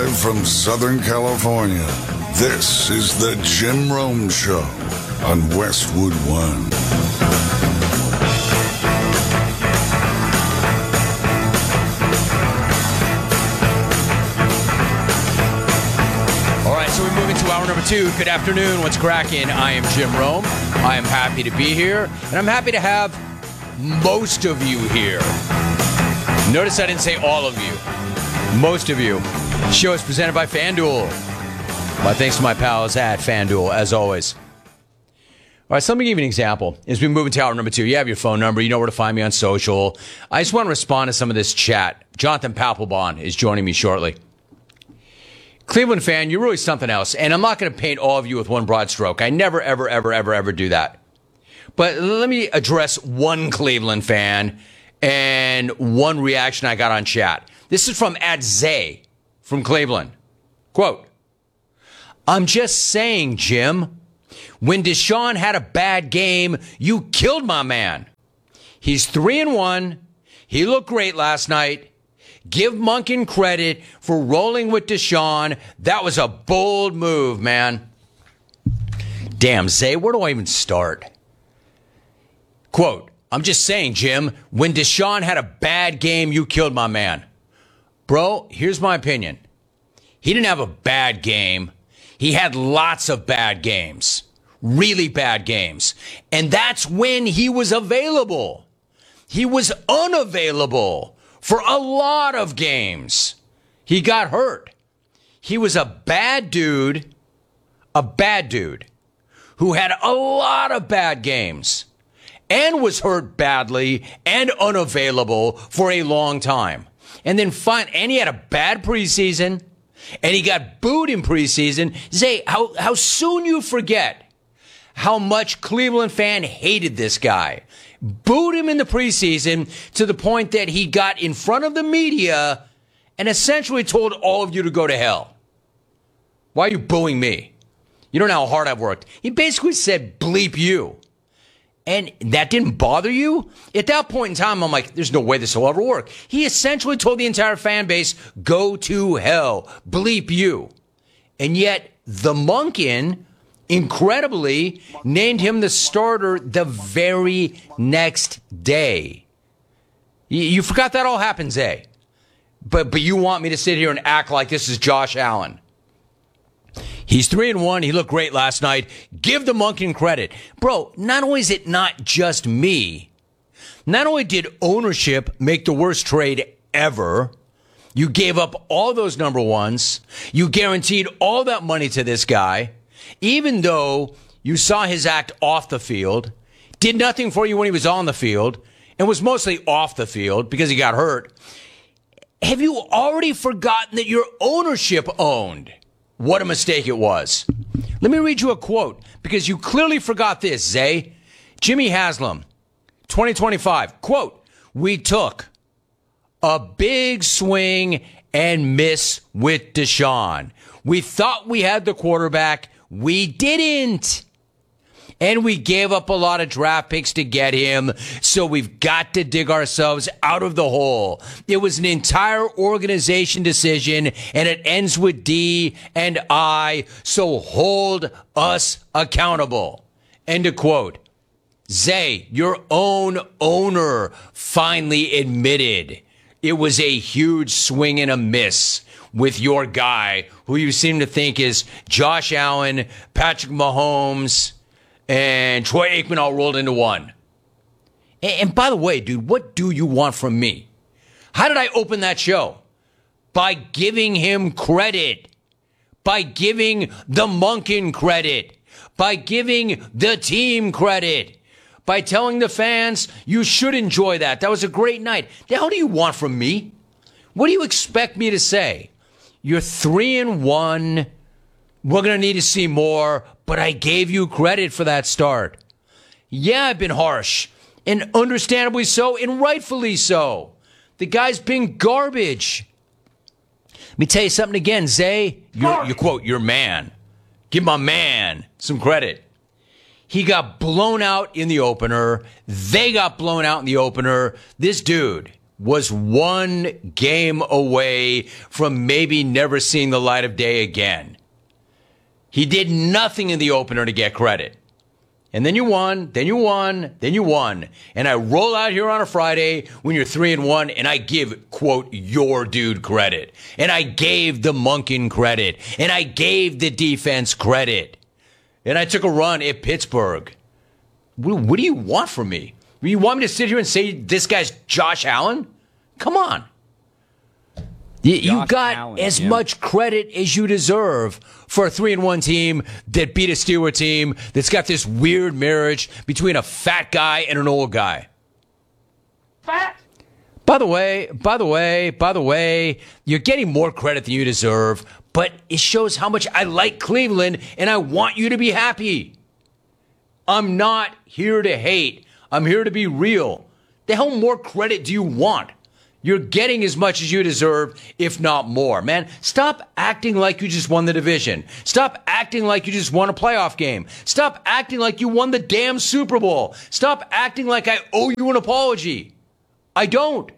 Live from Southern California, this is the Jim Rome Show on Westwood One. All right, so we move into hour number 2. Good afternoon. What's cracking? I am Jim Rome. I am happy to be here, and I'm happy to have most of you here. Notice I didn't say all of you. Most of you. The show is presented by FanDuel. My thanks to my pals at FanDuel, as always. All right, so let me give you an example. As we move into hour number 2, you have your phone number. You know where to find me on social. I just want to respond to some of this chat. Jonathan Papelbon is joining me shortly. Cleveland fan, you're really something else. And I'm not going to paint all of you with one broad stroke. I never, ever do that. But let me address one Cleveland fan and one reaction I got on chat. This is from @Zay from Cleveland. Quote, I'm just saying, Jim, when Deshaun had a bad game, you killed my man. He's 3-1. He looked great last night. Give Monken credit for rolling with Deshaun. That was a bold move, man. Damn, Zay, where do I even start? Quote, I'm just saying, Jim, when Deshaun had a bad game, you killed my man. Bro, here's my opinion. He didn't have a bad game. He had lots of bad games. Really bad games. And that's when he was available. He was unavailable for a lot of games. He got hurt. He was a bad dude who had a lot of bad games and was hurt badly and unavailable for a long time. And then and he had a bad preseason, and he got booed in preseason. Zay, how soon you forget how much Cleveland fan hated this guy. Booed him in the preseason to the point that he got in front of the media and essentially told all of you to go to hell. Why are you booing me? You don't know how hard I've worked. He basically said, bleep you. And that didn't bother you? At that point in time, I'm like, there's no way this will ever work. He essentially told the entire fan base, go to hell, bleep you. And yet, the Monken, incredibly, named him the starter the very next day. You forgot that all happened, Zay. But you want me to sit here and act like this is Josh Allen. He's 3-1. He looked great last night. Give the Monken credit. Bro, not only is it not just me, not only did ownership make the worst trade ever, you gave up all those number ones. You guaranteed all that money to this guy, even though you saw his act off the field, did nothing for you when he was on the field, and was mostly off the field because he got hurt. Have you already forgotten that your ownership owned? What a mistake it was. Let me read you a quote, because you clearly forgot this, Zay. Jimmy Haslam, 2025, quote, we took a big swing and miss with Deshaun. We thought we had the quarterback. We didn't. And we gave up a lot of draft picks to get him, so we've got to dig ourselves out of the hole. It was an entire organization decision, and it ends with D and I, so hold us accountable. End of quote. Zay, your own owner finally admitted it was a huge swing and a miss with your guy, who you seem to think is Josh Allen, Patrick Mahomes, and Troy Aikman all rolled into one. And by the way, dude, what do you want from me? How did I open that show? By giving him credit. By giving the Monken credit. By giving the team credit. By telling the fans, you should enjoy that. That was a great night. The hell do you want from me? What do you expect me to say? You're 3-1. We're going to need to see more, but I gave you credit for that start. Yeah, I've been harsh, and understandably so, and rightfully so. The guy's been garbage. Let me tell you something again, Zay. You quote, your man. Give my man some credit. He got blown out in the opener. They got blown out in the opener. This dude was one game away from maybe never seeing the light of day again. He did nothing in the opener to get credit. And then you won, then you won, then you won. And I roll out here on a Friday when you're 3-1 and I give, quote, your dude credit. And I gave the Monken credit. And I gave the defense credit. And I took a run at Pittsburgh. What do you want from me? You want me to sit here and say this guy's Josh Allen? Come on. You got Allen, as much credit as you deserve for a 3-1 team that beat a Steelers team that's got this weird marriage between a fat guy and an old guy. Fat. By the way, you're getting more credit than you deserve, but it shows how much I like Cleveland and I want you to be happy. I'm not here to hate. I'm here to be real. The hell more credit do you want? You're getting as much as you deserve, if not more. Man, stop acting like you just won the division. Stop acting like you just won a playoff game. Stop acting like you won the damn Super Bowl. Stop acting like I owe you an apology. I don't.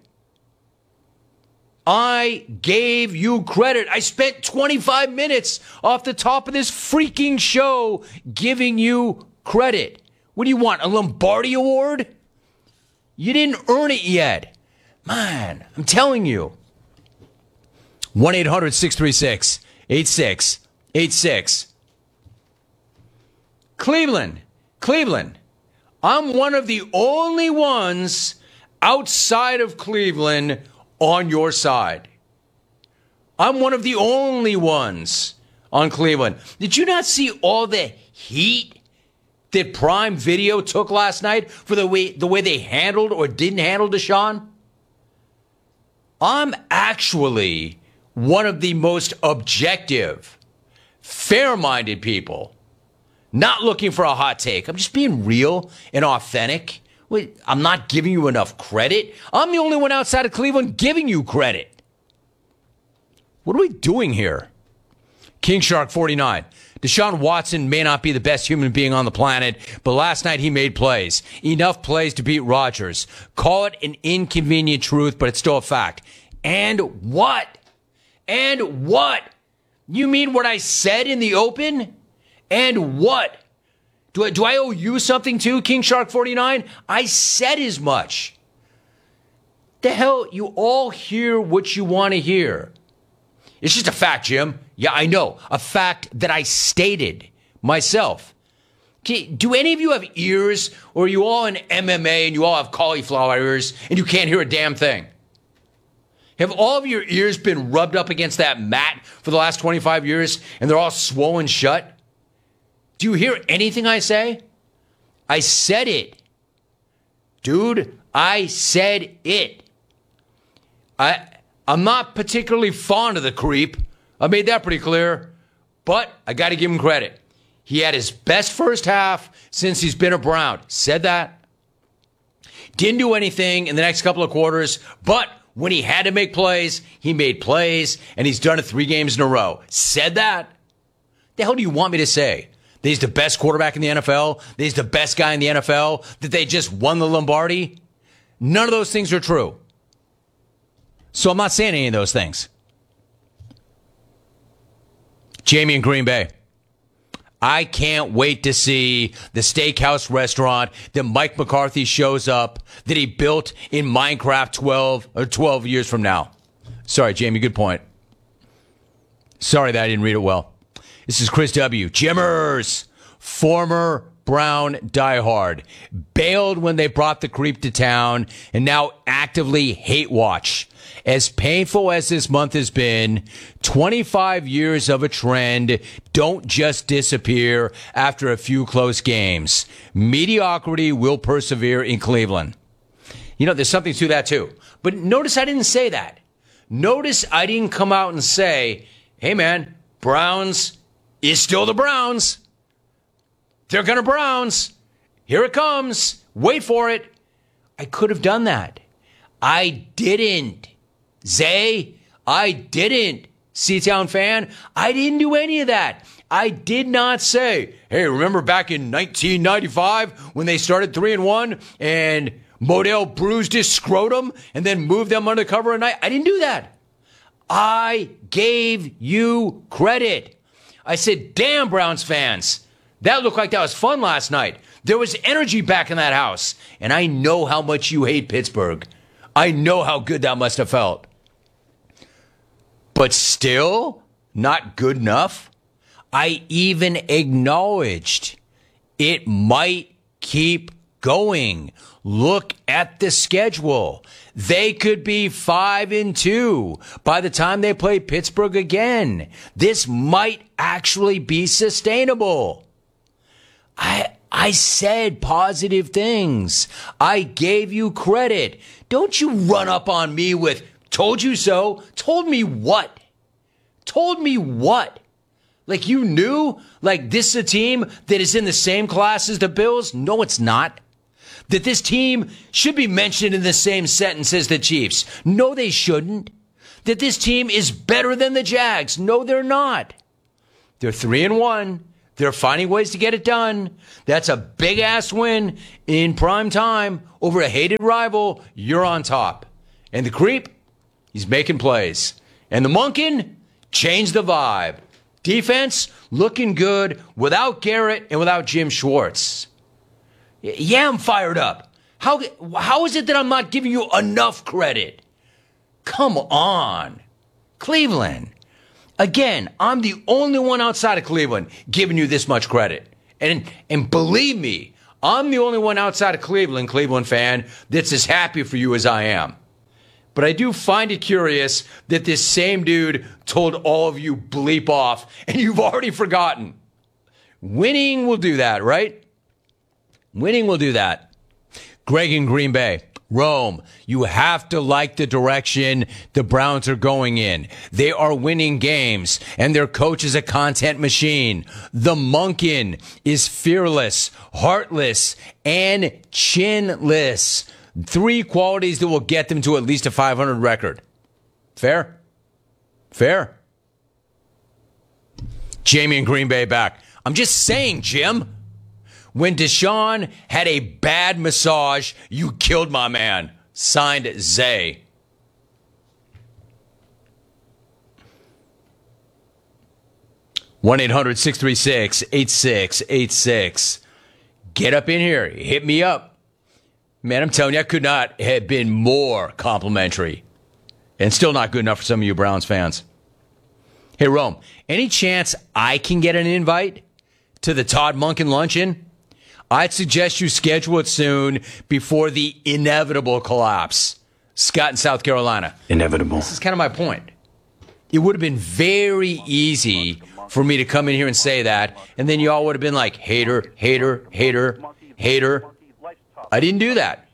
I gave you credit. I spent 25 minutes off the top of this freaking show giving you credit. What do you want, a Lombardi Award? You didn't earn it yet. Man, I'm telling you. 1-800-636-8686. Cleveland. I'm one of the only ones outside of Cleveland on your side. I'm one of the only ones on Cleveland. Did you not see all the heat that Prime Video took last night for the way they handled or didn't handle Deshaun? I'm actually one of the most objective, fair-minded people. Not looking for a hot take. I'm just being real and authentic. Wait, I'm not giving you enough credit. I'm the only one outside of Cleveland giving you credit. What are we doing here? King Shark 49. Deshaun Watson may not be the best human being on the planet, but last night he made plays. Enough plays to beat Rodgers. Call it an inconvenient truth, but it's still a fact. And what? And what? You mean what I said in the open? And what? Do I owe you something too, King Shark 49? I said as much. The hell, you all hear what you want to hear. It's just a fact, Jim. Yeah, I know. A fact that I stated myself. Do any of you have ears, or are you all in MMA and you all have cauliflower ears and you can't hear a damn thing? Have all of your ears been rubbed up against that mat for the last 25 years and they're all swollen shut? Do you hear anything I say? I said it. Dude, I said it. I'm not particularly fond of the creep. I made that pretty clear. But I got to give him credit. He had his best first half since he's been a Brown. Said that. Didn't do anything in the next couple of quarters. But when he had to make plays, he made plays. And he's done it 3 games in a row. Said that. The hell do you want me to say? That he's the best quarterback in the NFL? That he's the best guy in the NFL? That they just won the Lombardi? None of those things are true. So I'm not saying any of those things. Jamie in Green Bay. I can't wait to see the steakhouse restaurant that Mike McCarthy shows up that he built in Minecraft 12 years from now. Sorry, Jamie, good point. Sorry that I didn't read it well. This is Chris W. Jimmers, former Brown diehard, bailed when they brought the creep to town and now actively hate watch. As painful as this month has been, 25 years of a trend don't just disappear after a few close games. Mediocrity will persevere in Cleveland. You know, there's something to that too. But notice I didn't say that. Notice I didn't come out and say, hey man, Browns is still the Browns. They're going to Browns. Here it comes. Wait for it. I could have done that. I didn't. Zay, I didn't. C-Town fan, I didn't do any of that. I did not say, hey, remember back in 1995 when they started 3-1 and Modell bruised his scrotum and then moved them under cover at night. I didn't do that. I gave you credit. I said, damn, Browns fans, that looked like that was fun last night. There was energy back in that house. And I know how much you hate Pittsburgh. I know how good that must have felt. But still not good enough. I even acknowledged it might keep going. Look at the schedule. They could be 5-2 by the time they play Pittsburgh again. This might actually be sustainable. I said positive things. I gave you credit. Don't you run up on me with, told you so. Told me what? Told me what? Like you knew? Like this is a team that is in the same class as the Bills? No, it's not. That this team should be mentioned in the same sentence as the Chiefs? No, they shouldn't. That this team is better than the Jags? No, they're not. They're 3-1. They're finding ways to get it done. That's a big-ass win in prime time over a hated rival. You're on top. And the creep, he's making plays. And the Monken changed the vibe. Defense looking good without Garrett and without Jim Schwartz. Yeah, I'm fired up. How is it that I'm not giving you enough credit? Come on. Cleveland. Again, I'm the only one outside of Cleveland giving you this much credit. And believe me, I'm the only one outside of Cleveland, Cleveland fan, that's as happy for you as I am. But I do find it curious that this same dude told all of you bleep off, and you've already forgotten. Winning will do that, right? Winning will do that. Greg in Green Bay. Rome, you have to like the direction the Browns are going in. They are winning games, and their coach is a content machine. The Monken is fearless, heartless, and chinless. 3 qualities that will get them to at least a 500 record. Fair? Fair. Jamie in Green Bay back. I'm just saying, Jim. When Deshaun had a bad massage, you killed my man. Signed, Zay. One 1-800-636-8686. Get up in here. Hit me up. Man, I'm telling you, I could not have been more complimentary. And still not good enough for some of you Browns fans. Hey, Rome, any chance I can get an invite to the Todd Monken luncheon? I'd suggest you schedule it soon before the inevitable collapse. Scott in South Carolina. Inevitable. This is kind of my point. It would have been very easy for me to come in here and say that, and then you all would have been like, hater, hater, hater, hater. I didn't do that.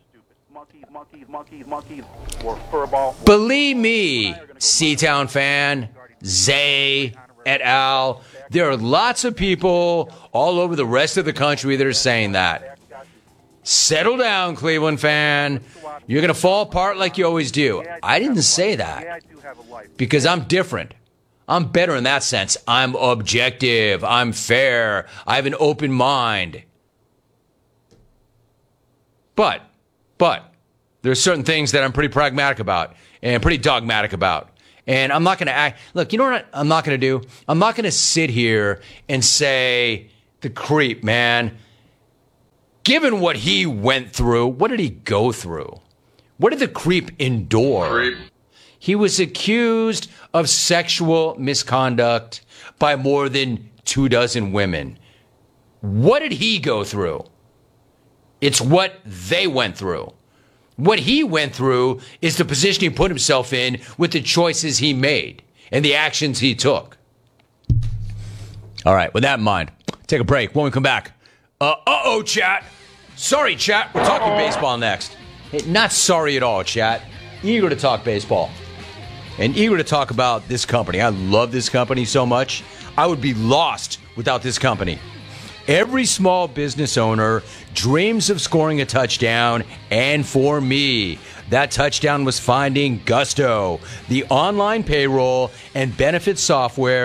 Believe me, Seatown fan, Zay, et al., there are lots of people all over the rest of the country that are saying that. Settle down, Cleveland fan. You're going to fall apart like you always do. I didn't say that because I'm different. I'm better in that sense. I'm objective. I'm fair. I have an open mind. But there are certain things that I'm pretty pragmatic about and pretty dogmatic about. And I'm not going to act. Look, you know what I'm not going to do? I'm not going to sit here and say, the creep, man. Given what he went through, what did he go through? What did the creep endure? He was accused of sexual misconduct by more than 24 women. What did he go through? It's what they went through. What he went through is the position he put himself in with the choices he made and the actions he took. All right, with that in mind, take a break. When we come back, chat. Sorry, chat. We're talking baseball next. Hey, not sorry at all, chat. Eager to talk baseball. And eager to talk about this company. I love this company so much. I would be lost without this company. Every small business owner dreams of scoring a touchdown, and for me, that touchdown was finding Gusto, the online payroll and benefits software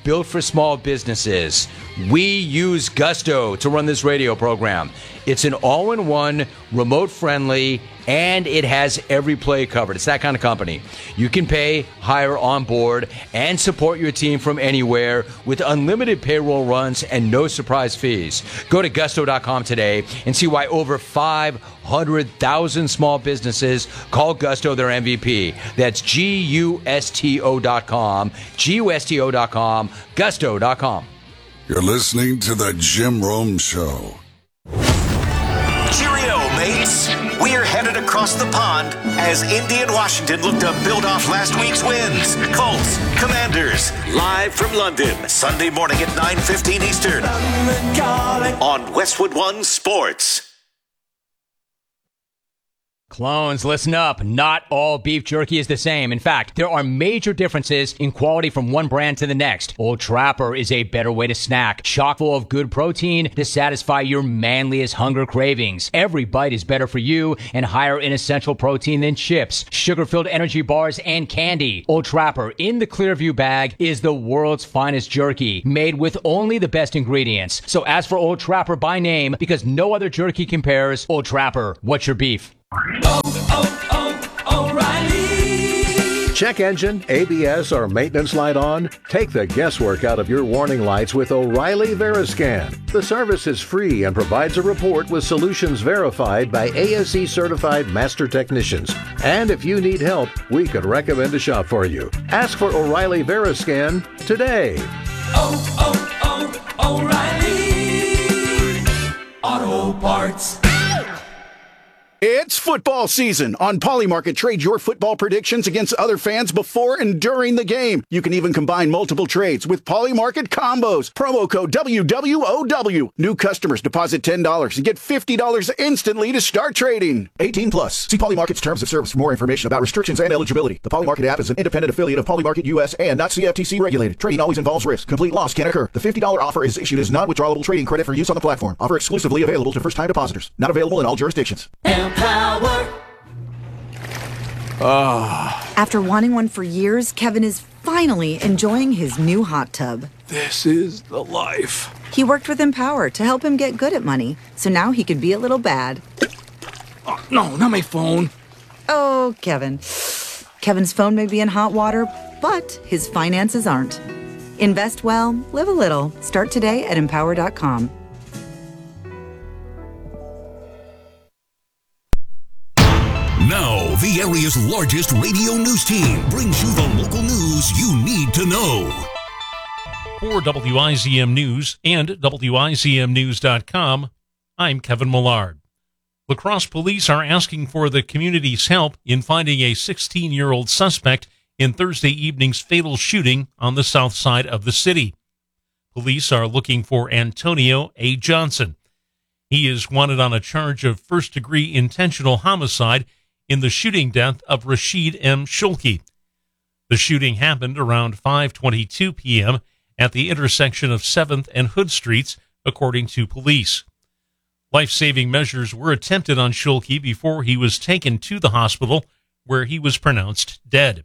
built for small businesses. We use Gusto to run this radio program. It's an all-in-one, remote-friendly, and it has every play covered. It's that kind of company. You can pay, hire on board, and support your team from anywhere with unlimited payroll runs and no surprise fees. Go to gusto.com today and see why over 500,000 small businesses call Gusto their MVP. That's GUSTO.com, GUSTO.com, Gusto.com. You're listening to The Jim Rome Show. Cheerio, mates. We're headed across the pond as Indy and Washington look to build off last week's wins. Colts, Commanders, live from London, Sunday morning at 9:15 Eastern on Westwood One Sports. Clones, listen up. Not all beef jerky is the same. In fact, there are major differences in quality from one brand to the next. Old Trapper is a better way to snack, chock full of good protein to satisfy your manliest hunger cravings. Every bite is better for you and higher in essential protein than chips, sugar-filled energy bars, and candy. Old Trapper in the Clearview bag is the world's finest jerky, made with only the best ingredients. So ask for Old Trapper by name because no other jerky compares. Old Trapper, what's your beef? O'Reilly. Check engine, ABS, or maintenance light on? Take the guesswork out of your warning lights with O'Reilly Veriscan. The service is free and provides a report with solutions verified by ASE certified master technicians. And if you need help, we could recommend a shop for you. Ask for O'Reilly Veriscan today. O'Reilly Auto Parts. It's football season. On Polymarket, trade your football predictions against other fans before and during the game. You can even combine multiple trades with Polymarket combos. Promo code WWOW. New customers deposit $10 and get $50 instantly to start trading. 18 plus. See Polymarket's terms of service for more information about restrictions and eligibility. The Polymarket app is an independent affiliate of Polymarket US and not CFTC regulated. Trading always involves risk. Complete loss can occur. The $50 offer is issued as non-withdrawable trading credit for use on the platform. Offer exclusively available to first-time depositors. Not available in all jurisdictions. Power. After wanting one for years, Kevin is finally enjoying his new hot tub. This is the life. He worked with Empower to help him get good at money, so now he can be a little bad. Oh, no, not my phone. Oh, Kevin. Kevin's phone may be in hot water, but his finances aren't. Invest well, live a little. Start today at Empower.com. Now, the area's largest radio news team brings you the local news you need to know. For WIZM News and WIZMnews.com, I'm Kevin Millard. La Crosse police are asking for the community's help in finding a 16-year-old suspect in Thursday evening's fatal shooting on the south side of the city. Police are looking for Antonio A. Johnson. He is wanted on a charge of first-degree intentional homicide in the shooting death of Rashid M. Shulke. The shooting happened around 5:22 p.m. at the intersection of 7th and Hood Streets, according to police. Life-saving measures were attempted on Shulke before he was taken to the hospital, where he was pronounced dead.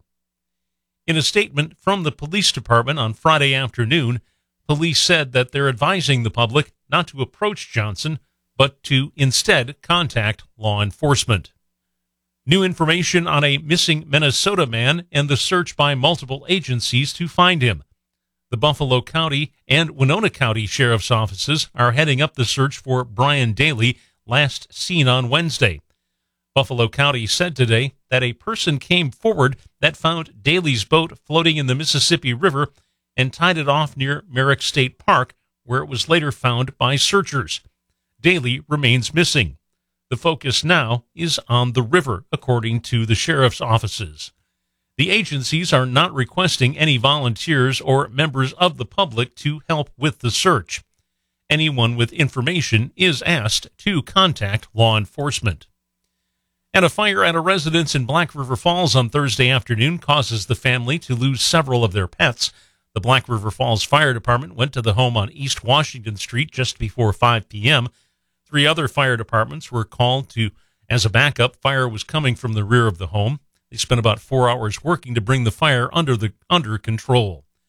In a statement from the police department on Friday afternoon, police said that they're advising the public not to approach Johnson, but to instead contact law enforcement. New information on a missing Minnesota man and the search by multiple agencies to find him. The Buffalo County and Winona County Sheriff's Offices are heading up the search for Brian Daly, last seen on Wednesday. Buffalo County said today that a person came forward that found Daly's boat floating in the Mississippi River and tied it off near Merrick State Park, where it was later found by searchers. Daly remains missing. The focus now is on the river, according to the sheriff's offices. The agencies are not requesting any volunteers or members of the public to help with the search. Anyone with information is asked to contact law enforcement. And a fire at a residence in Black River Falls on Thursday afternoon causes the family to lose several of their pets. The Black River Falls Fire Department went to the home on East Washington Street just before 5 p.m. 3 other fire departments were called to as a backup. Fire was coming from the rear of the home. They spent about 4 hours working to bring the fire under control.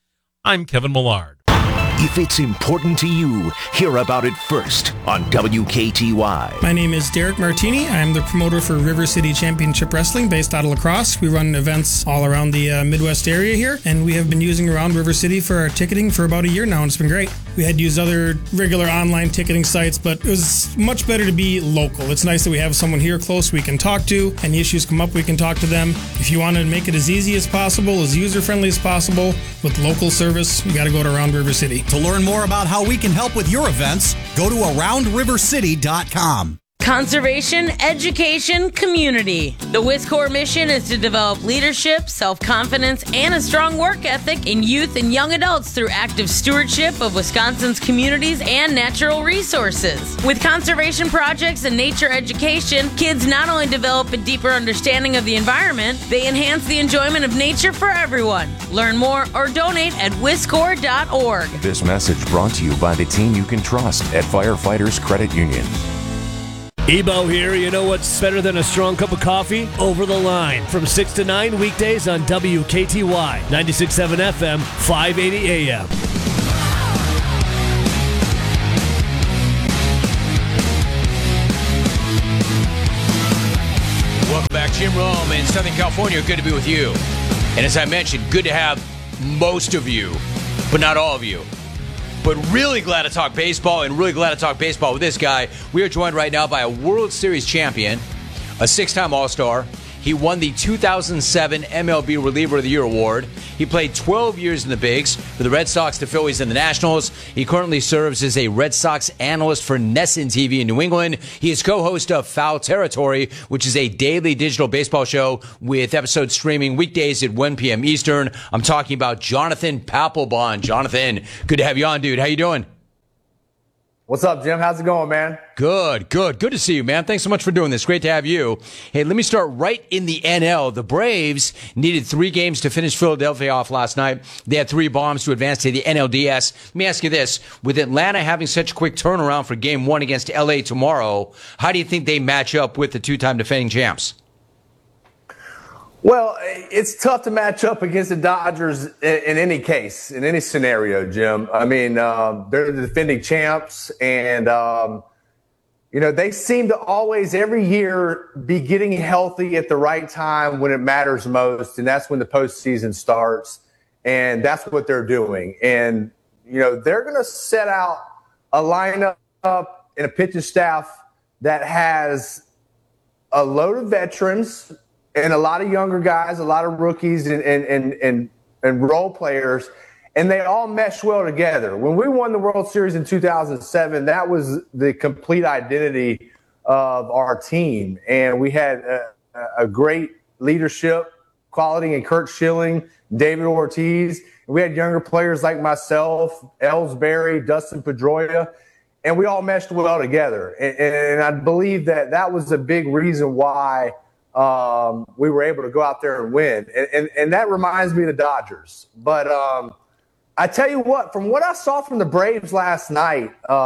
I'm Kevin Millard. If it's important to you, hear about it first on WKTY. My name is Derek Martini. I'm the promoter for River City Championship Wrestling based out of La Crosse. We run events all around the Midwest area here, and we have been using Around River City for our ticketing for about a year now, and it's been great. We had used other regular online ticketing sites, but it was much better to be local. It's nice that we have someone here close we can talk to. Any issues come up, we can talk to them. If you want to make it as easy as possible, as user-friendly as possible, with local service, you got to go to Around River City. To learn more about how we can help with your events, go to AroundRiverCity.com. Conservation, education, community. The WISCOR mission is to develop leadership, self-confidence, and a strong work ethic in youth and young adults through active stewardship of Wisconsin's communities and natural resources. With conservation projects and nature education, kids not only develop a deeper understanding of the environment, they enhance the enjoyment of nature for everyone. Learn more or donate at wiscor.org. This message brought to you by the team you can trust at Firefighters Credit Union. Ebo here. You know what's better than a strong cup of coffee? Over the Line. From 6 to 9 weekdays on WKTY. 96.7 FM, 580 AM. Welcome back. Jim Rome in Southern California. Good to be with you. And as I mentioned, good to have most of you, but not all of you. But really glad to talk baseball, and really glad to talk baseball with this guy. We are joined right now by a World Series champion, a six-time All-Star. He won the 2007 MLB Reliever of the Year award. He played 12 years in the bigs for the Red Sox, the Phillies, and the Nationals. He currently serves as a Red Sox analyst for NESN TV in New England. He is co-host of Foul Territory, which is a daily digital baseball show with episodes streaming weekdays at 1 p.m. Eastern. I'm talking about Jonathan Papelbon. Jonathan, good to have you on, dude. How you doing? What's up, Jim? How's it going, man? Good to see you, man. Thanks so much for doing this. Great to have you. Hey, let me start right in the NL. The Braves needed 3 games to finish Philadelphia off last night. They had 3 bombs to advance to the NLDS. Let me ask you this. With Atlanta having such a quick turnaround for Game 1 against LA tomorrow, how do you think they match up with the 2-time defending champs? Well, it's tough to match up against the Dodgers in any case, in any scenario, Jim. I mean, they're the defending champs, and, they seem to always, every year, be getting healthy at the right time when it matters most, and that's when the postseason starts, and that's what they're doing. And, they're going to set out a lineup and a pitching staff that has a load of veterans and a lot of younger guys, a lot of rookies and role players, and they all mesh well together. When we won the World Series in 2007, that was the complete identity of our team. And we had a great leadership quality in Kurt Schilling, David Ortiz. We had younger players like myself, Ellsbury, Dustin Pedroia, and we all meshed well together. And I believe that was a big reason why we were able to go out there and win. And that reminds me of the Dodgers. But I tell you what, from what I saw from the Braves last night,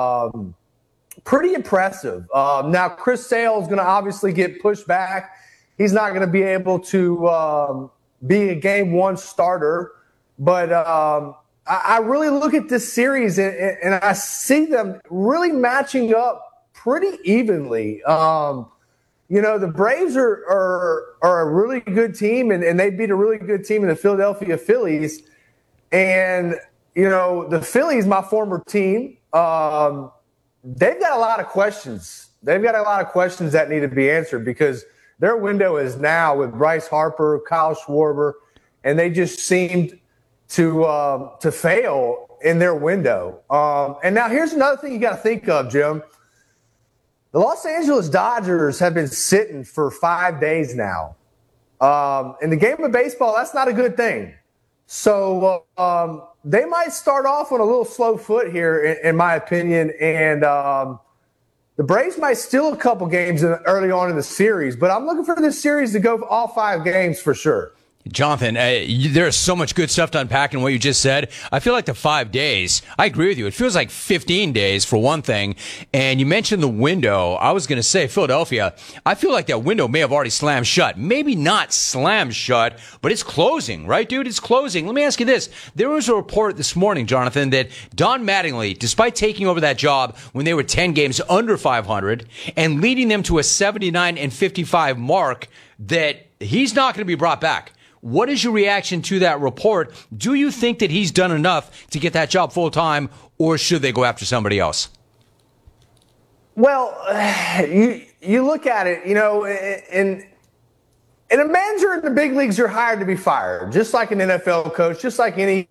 pretty impressive. Now, Chris Sale is going to obviously get pushed back. He's not going to be able to be a Game 1 starter. But I really look at this series, and I see them really matching up pretty evenly. The Braves are a really good team, and they beat a really good team in the Philadelphia Phillies. And, the Phillies, my former team, they've got a lot of questions. They've got a lot of questions that need to be answered because their window is now with Bryce Harper, Kyle Schwarber, and they just seemed to fail in their window. And now here's another thing you got to think of, Jim. The Los Angeles Dodgers have been sitting for 5 days now. In the game of baseball, that's not a good thing. So they might start off on a little slow foot here, in my opinion, and the Braves might steal a couple games early on in the series. But I'm looking for this series to go all 5 games for sure. Jonathan, there's so much good stuff to unpack in what you just said. I feel like the 5 days, I agree with you. It feels like 15 days for one thing. And you mentioned the window. I was going to say Philadelphia. I feel like that window may have already slammed shut. Maybe not slammed shut, but it's closing, right, dude? It's closing. Let me ask you this. There was a report this morning, Jonathan, that Don Mattingly, despite taking over that job when they were 10 games under 500 and leading them to a 79-55 mark, that he's not going to be brought back. What is your reaction to that report? Do you think that he's done enough to get that job full time, or should they go after somebody else? Well, you look at it, and a manager in the big leagues, you're hired to be fired, just like an NFL coach, just like any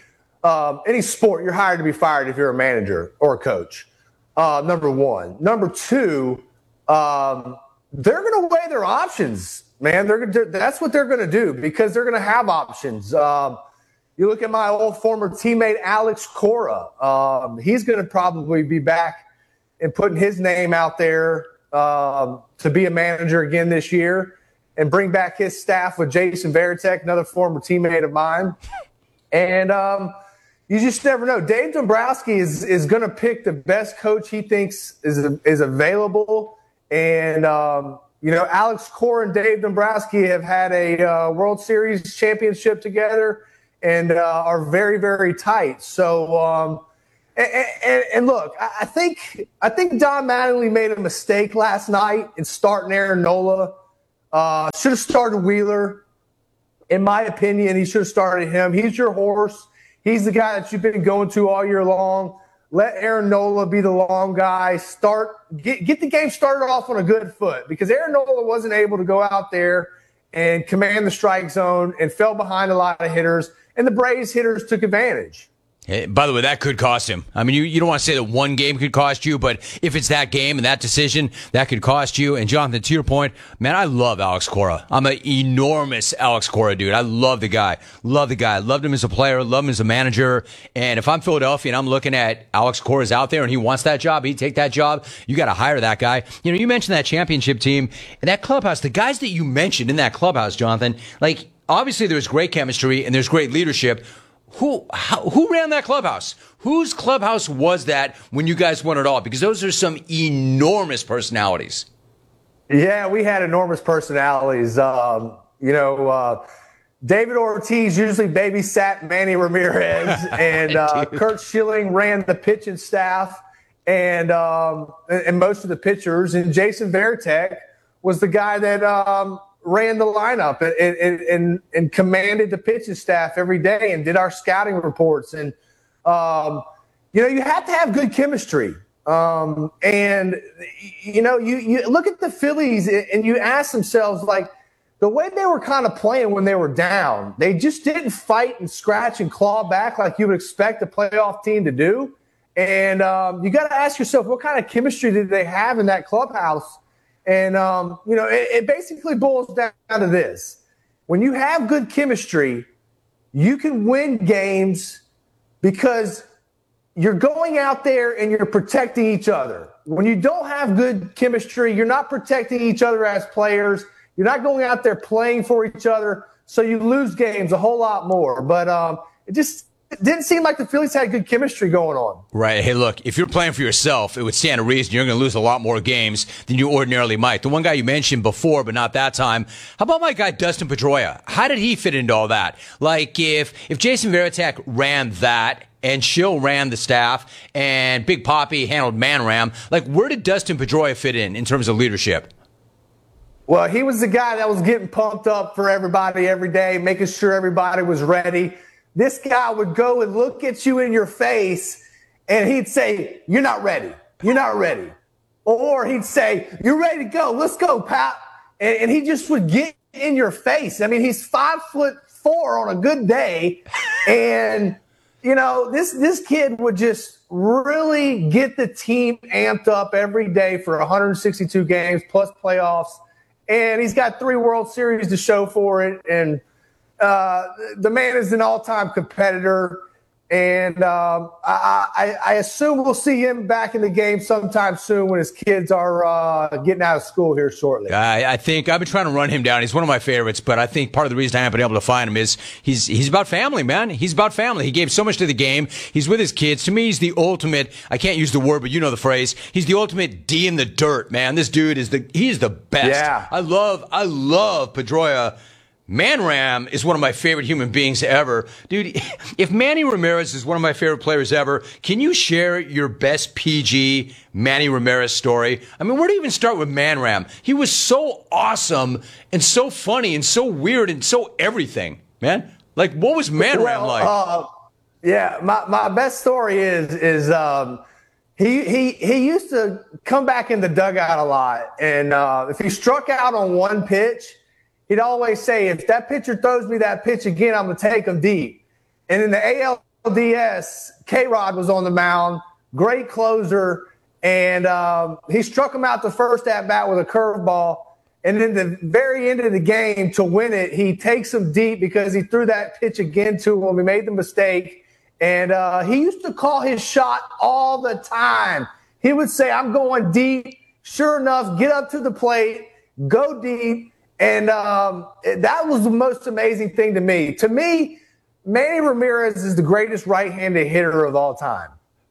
sport. You're hired to be fired if you're a manager or a coach. Number one. Number two, they're going to weigh their options. Man, that's what they're going to do because they're going to have options. You look at my old former teammate, Alex Cora. He's going to probably be back and putting his name out there to be a manager again this year and bring back his staff with Jason Varitek, another former teammate of mine. And you just never know. Dave Dombrowski is going to pick the best coach he thinks is available. And, Alex Cora and Dave Dombrowski have had a World Series championship together and are very, very tight. So, and look, I think Don Mattingly made a mistake last night in starting Aaron Nola. Should have started Wheeler. In my opinion, he should have started him. He's your horse. He's the guy that you've been going to all year long. Let Aaron Nola be the long guy. Get the game started off on a good foot because Aaron Nola wasn't able to go out there and command the strike zone and fell behind a lot of hitters, and the Braves hitters took advantage. Hey, by the way, that could cost him. I mean, you don't want to say that one game could cost you, but if it's that game and that decision, that could cost you. And Jonathan, to your point, man, I love Alex Cora. I'm an enormous Alex Cora dude. I love the guy. Loved him as a player. Loved him as a manager. And if I'm Philadelphia and I'm looking at Alex Cora's out there and he wants that job, he'd take that job. You got to hire that guy. You mentioned that championship team and that clubhouse. The guys that you mentioned in that clubhouse, Jonathan, like obviously there's great chemistry and there's great leadership. Who ran that clubhouse? Whose clubhouse was that when you guys won it all? Because those are some enormous personalities. Yeah, we had enormous personalities. David Ortiz usually babysat Manny Ramirez, and Kurt Schilling ran the pitching staff and most of the pitchers. And Jason Varitek was the guy that ran the lineup and commanded the pitching staff every day and did our scouting reports. And, you have to have good chemistry. You look at the Phillies and you ask themselves, like, the way they were kind of playing when they were down, they just didn't fight and scratch and claw back like you would expect a playoff team to do. And you got to ask yourself, what kind of chemistry did they have in that clubhouse? And, it basically boils down to this. When you have good chemistry, you can win games because you're going out there and you're protecting each other. When you don't have good chemistry, you're not protecting each other as players. You're not going out there playing for each other. So you lose games a whole lot more. But it didn't seem like the Phillies had good chemistry going on. Right. Hey, look, if you're playing for yourself, it would stand to reason you're going to lose a lot more games than you ordinarily might. The one guy you mentioned before, but not that time. How about my guy, Dustin Pedroia? How did he fit into all that? Like, if Jason Varitek ran that and Schill ran the staff and Big Papi handled Man-Ram, like, where did Dustin Pedroia fit in terms of leadership? Well, he was the guy that was getting pumped up for everybody every day, making sure everybody was ready. This guy would go and look at you in your face, and he'd say, "You're not ready. You're not ready." Or he'd say, "You're ready to go. Let's go, Pat." And he just would get in your face. I mean, he's 5'4" on a good day. And, this kid would just really get the team amped up every day for 162 games plus playoffs. And he's got 3 World Series to show for it. And the man is an all-time competitor. And I assume we'll see him back in the game sometime soon when his kids are getting out of school here shortly. I think I've been trying to run him down. He's one of my favorites, but I think part of the reason I haven't been able to find him is he's about family, man. He's about family. He gave so much to the game. He's with his kids. To me, he's the ultimate, I can't use the word, but you know the phrase. He's the ultimate D in the dirt, man. This dude is the best. Yeah. I love Pedroia. Man-Ram is one of my favorite human beings ever. Dude, if Manny Ramirez is one of my favorite players ever, can you share your best PG Manny Ramirez story? I mean, where do you even start with Man-Ram? He was so awesome and so funny and so weird and so everything, man. Like, what was Man-Ram like? Yeah, my best story is he used to come back in the dugout a lot. And if he struck out on one pitch, he'd always say, if that pitcher throws me that pitch again, I'm going to take him deep. And in the ALDS, K-Rod was on the mound, great closer, and he struck him out the first at-bat with a curveball. And then the very end of the game, to win it, he takes him deep because he threw that pitch again to him. He made the mistake. And he used to call his shot all the time. He would say, I'm going deep. Sure enough, get up to the plate, go deep. And that was the most amazing thing to me. To me, Manny Ramirez is the greatest right-handed hitter of all time.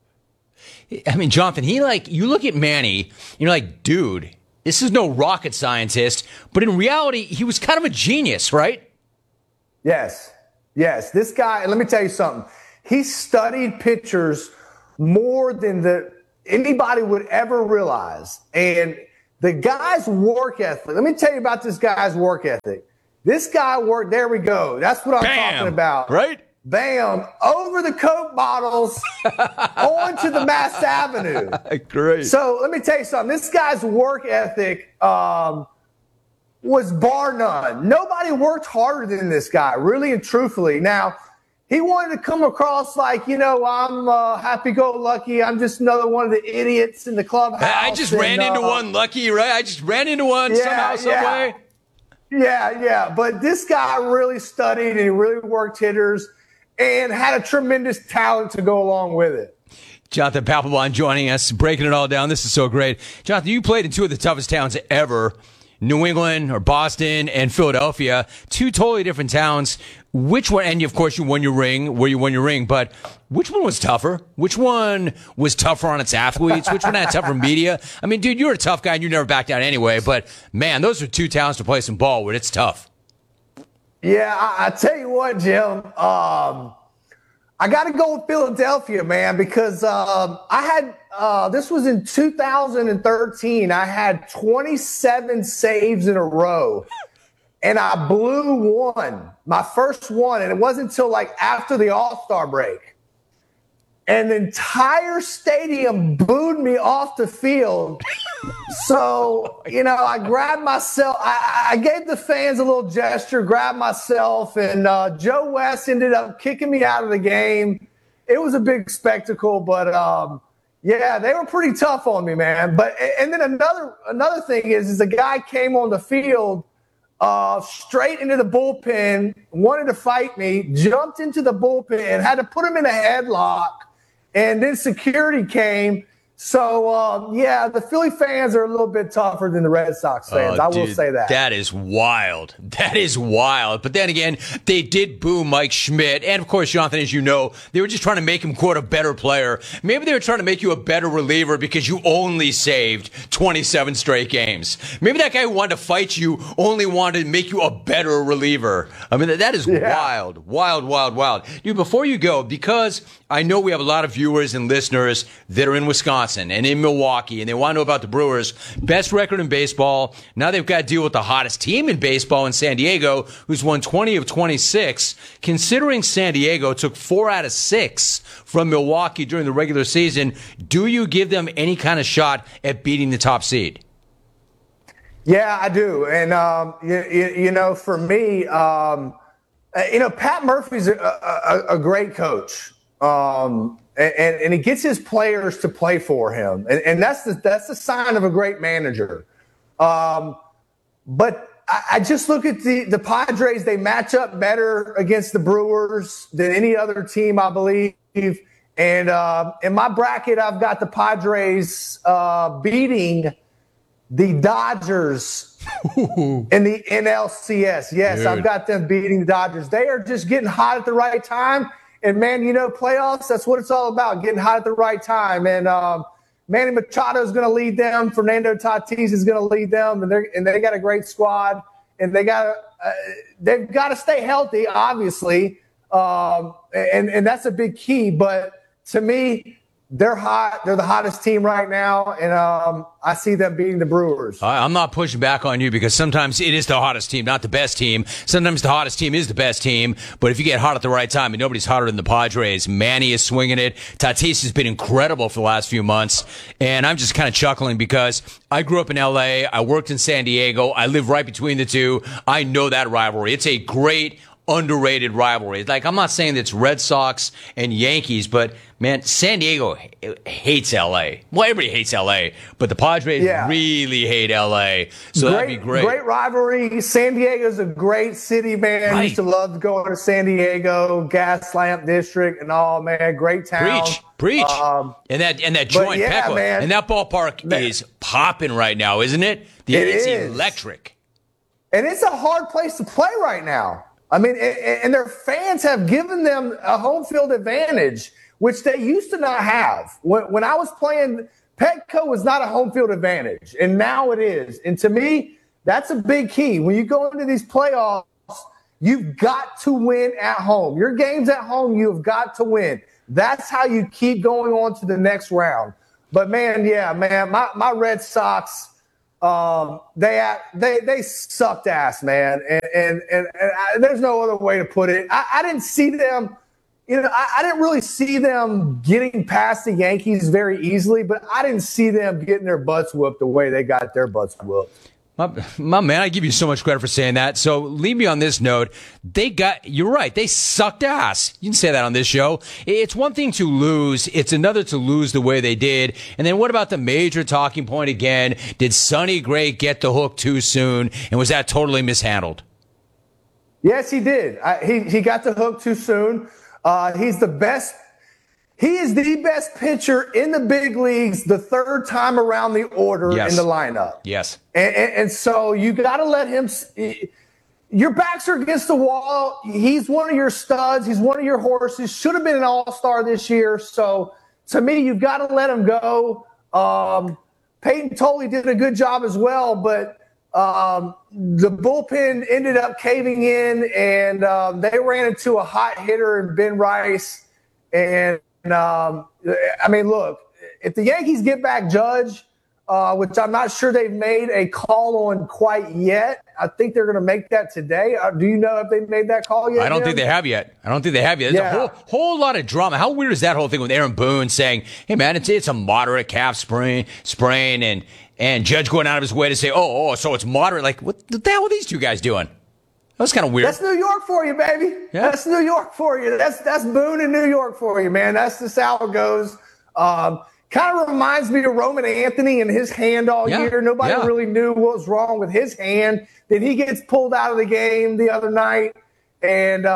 I mean, Jonathan, you look at Manny, and you're like, dude, this is no rocket scientist. But in reality, he was kind of a genius, right? Yes. This guy, let me tell you something. He studied pitchers more than anybody would ever realize. And the guy's work ethic. Let me tell you about this guy's work ethic. This guy worked. There we go. That's what I'm talking about. Right? Bam. Over the Coke bottles, onto the Mass Avenue. Great. So let me tell you something. This guy's work ethic was bar none. Nobody worked harder than this guy, really and truthfully. Now, he wanted to come across like, I'm happy-go-lucky. I'm just another one of the idiots in the clubhouse. I just ran into one, Lucky, right? I just ran into one somehow, some way. Yeah. But this guy really studied and he really worked hitters and had a tremendous talent to go along with it. Jonathan Papelbon joining us, breaking it all down. This is so great. Jonathan, you played in two of the toughest towns ever, New England or Boston and Philadelphia, two totally different towns. Which one, and of course you won your ring, but which one was tougher? Which one was tougher on its athletes? Which one had tougher media? I mean, dude, you're a tough guy and you never back down anyway, but man, those are two towns to play some ball with. It's tough. Yeah, I tell you what, Jim, I got to go with Philadelphia, man, because this was in 2013. I had 27 saves in a row. And I blew one, my first one, and it wasn't until like after the All-Star break. And the entire stadium booed me off the field. So, I grabbed myself. I gave the fans a little gesture, grabbed myself, and Joe West ended up kicking me out of the game. It was a big spectacle, but yeah, they were pretty tough on me, man. But and then another thing is a guy came on the field straight into the bullpen, wanted to fight me, jumped into the bullpen, had to put him in a headlock, and then security came. So, the Philly fans are a little bit tougher than the Red Sox fans. I will say that. That is wild. That is wild. But then again, they did boo Mike Schmidt. And, of course, Jonathan, as you know, they were just trying to make him, quote, a better player. Maybe they were trying to make you a better reliever because you only saved 27 straight games. Maybe that guy who wanted to fight you only wanted to make you a better reliever. I mean, that is wild. Wild. Dude, before you go, because I know we have a lot of viewers and listeners that are in Wisconsin and in Milwaukee, and they want to know about the Brewers' best record in baseball. Now they've got to deal with the hottest team in baseball in San Diego, who's won 20 of 26. Considering San Diego took 4 out of 6 from Milwaukee during the regular season, do you give them any kind of shot at beating the top seed? Yeah, I do. And, for me, Pat Murphy's a great coach. And he gets his players to play for him. And that's the sign of a great manager. But I just look at the Padres. They match up better against the Brewers than any other team, I believe. And in my bracket, I've got the Padres beating the Dodgers in the NLCS. Yes, Dude. I've got them beating the Dodgers. They are just getting hot at the right time. And, man, playoffs, that's what it's all about, getting hot at the right time. And Manny Machado is going to lead them. Fernando Tatis is going to lead them. And they got a great squad. And they've got to stay healthy, obviously. And that's a big key. But to me, they're hot. They're the hottest team right now, and I see them beating the Brewers. I'm not pushing back on you because sometimes it is the hottest team, not the best team. Sometimes the hottest team is the best team, but if you get hot at the right time, and nobody's hotter than the Padres, Manny is swinging it. Tatis has been incredible for the last few months, and I'm just kind of chuckling because I grew up in L.A., I worked in San Diego, I live right between the two. I know that rivalry. It's a great, underrated rivalry. Like, I'm not saying that it's Red Sox and Yankees, but man, San Diego hates LA. Well, everybody hates LA, but the Padres really hate LA. So that'd be great. Great rivalry. San Diego's a great city, man. Right. I used to love going to San Diego, Gas Lamp District, and all, man. Great town. Preach. And that joint Petco. man. And that ballpark is popping right now, isn't it? It's electric. And it's a hard place to play right now. I mean, and their fans have given them a home field advantage, which they used to not have. When I was playing, Petco was not a home field advantage, and now it is. And to me, that's a big key. When you go into these playoffs, you've got to win at home. Your games at home, you've got to win. That's how you keep going on to the next round. But, man, my Red Sox – they sucked ass, man, and there's no other way to put it. I didn't see them, I didn't really see them getting past the Yankees very easily, but I didn't see them getting their butts whooped the way they got their butts whooped. My man, I give you so much credit for saying that. So leave me on this note. You're right. They sucked ass. You can say that on this show. It's one thing to lose. It's another to lose the way they did. And then what about the major talking point again? Did Sonny Gray get the hook too soon? And was that totally mishandled? Yes, he did. He got the hook too soon. He's the best. He is the best pitcher in the big leagues the third time around the order in the lineup. Yes. And so you got to let him – your backs are against the wall. He's one of your studs. He's one of your horses. Should have been an all-star this year. So, to me, you've got to let him go. Peyton Tolley did a good job as well, but the bullpen ended up caving in, and they ran into a hot hitter in Ben Rice. And look, if the Yankees get back Judge, which I'm not sure they've made a call on quite yet, I think they're going to make that today. Do you know if they've made that call yet? I don't think they have yet. There's a whole lot of drama. How weird is that whole thing with Aaron Boone saying, hey, man, it's a moderate calf sprain, and Judge going out of his way to say, so it's moderate. Like, what the hell are these two guys doing? That's kind of weird. That's New York for you, baby. Yeah. That's New York for you. That's Boone in New York for you, man. That's just how it goes. Kind of reminds me of Roman Anthony and his hand all year. Nobody really knew what was wrong with his hand. Then he gets pulled out of the game the other night. And,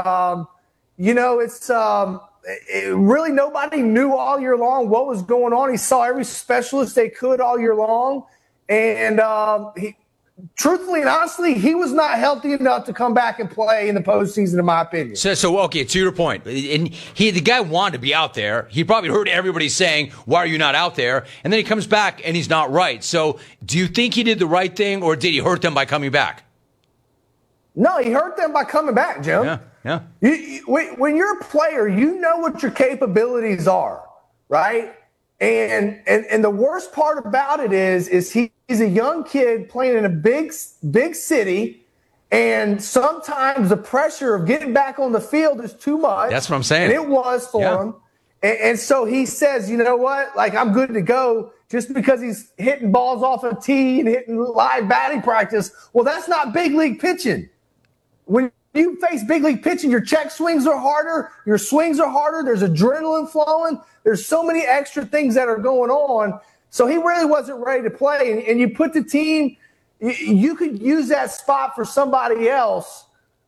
really nobody knew all year long what was going on. He saw every specialist they could all year long. And truthfully and honestly, he was not healthy enough to come back and play in the postseason, in my opinion. So okay, to your point, and the guy wanted to be out there. He probably heard everybody saying, "Why are you not out there?" And then he comes back and he's not right. So, do you think he did the right thing, or did he hurt them by coming back? No, he hurt them by coming back, Jim. Yeah. When you're a player, you know what your capabilities are, right? And the worst part about it is he's a young kid playing in a big city, and sometimes the pressure of getting back on the field is too much. That's what I'm saying. And it was for him. And so he says, you know what? Like, I'm good to go just because he's hitting balls off a tee and hitting live batting practice. Well, that's not big league pitching. When you face big league pitching, your check swings are harder, your swings are harder, there's adrenaline flowing, there's so many extra things that are going on. So he really wasn't ready to play. And you put the team, you could use that spot for somebody else.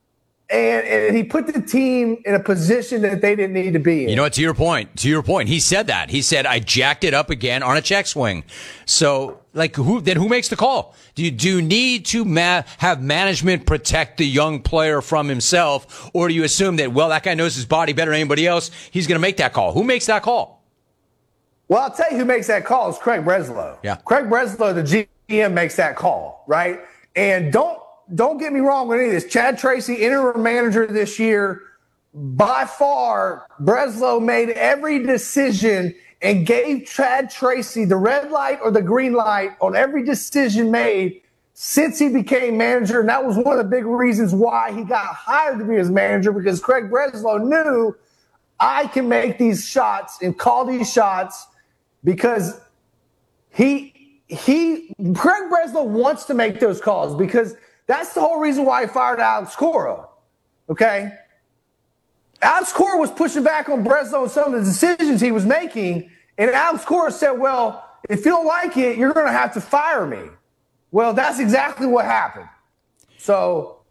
and he put the team in a position that they didn't need to be in. You know what, to your point, he said that. He said, I jacked it up again on a check swing. So, like, who makes the call? Do you need to have management protect the young player from himself, or do you assume that, well, that guy knows his body better than anybody else, he's going to make that call? Who makes that call? Well, I'll tell you who makes that call is Craig Breslow. Yeah. Craig Breslow, the GM, makes that call, right? And don't get me wrong with any of this. Chad Tracy, interim manager this year, by far, Breslow made every decision and gave Chad Tracy the red light or the green light on every decision made since he became manager. And that was one of the big reasons why he got hired to be his manager, because Craig Breslow knew I can make these shots and call these shots because Craig Breslow wants to make those calls, because that's the whole reason why he fired Alex Cora, okay? Alex Cora was pushing back on Breslow and some of the decisions he was making, and Alex Cora said, well, if you don't like it, you're going to have to fire me. Well, that's exactly what happened. So,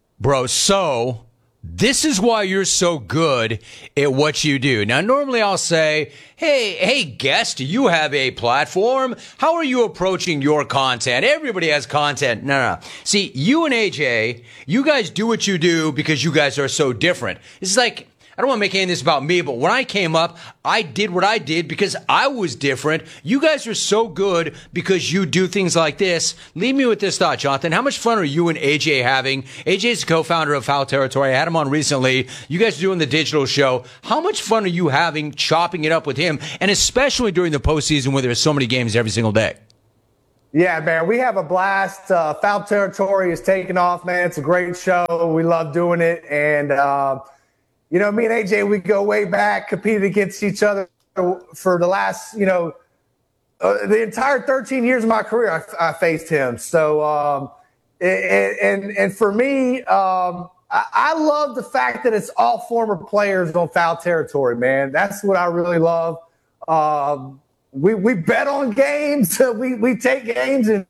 this is why you're so good at what you do. Now, normally I'll say, hey, guest, you have a platform. How are you approaching your content? Everybody has content. No. See, you and AJ, you guys do what you do because you guys are so different. It's like, I don't want to make any of this about me, but when I came up, I did what I did because I was different. You guys are so good because you do things like this. Leave me with this thought, Jonathan. How much fun are you and AJ having? AJ's the co-founder of Foul Territory. I had him on recently. You guys are doing the digital show. How much fun are you having chopping it up with him, and especially during the postseason where there's so many games every single day? Yeah, man, we have a blast. Foul Territory is taking off, man. It's a great show. We love doing it. And, you know, me and AJ, we go way back, competed against each other for the last, the entire 13 years of my career, I faced him. So, and for me, I love the fact that it's all former players on Foul Territory, man. That's what I really love. We bet on games. We take games and